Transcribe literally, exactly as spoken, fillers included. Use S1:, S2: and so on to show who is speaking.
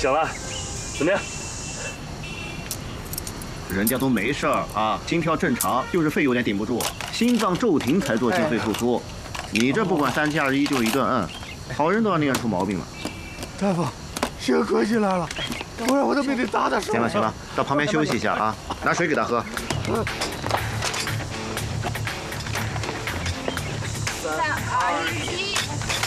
S1: 醒了，怎么样？
S2: 人家都没事儿啊，心跳正常，就是肺有点顶不住，心脏骤停才做心肺复苏。你这不管三七二十一就一顿摁，好人都让你摁出毛病了。
S3: 大夫，幸亏进来了，不然我的命得搭在手上。
S2: 行了行了，到旁边休息一下啊，拿水给他喝。
S4: 三二一。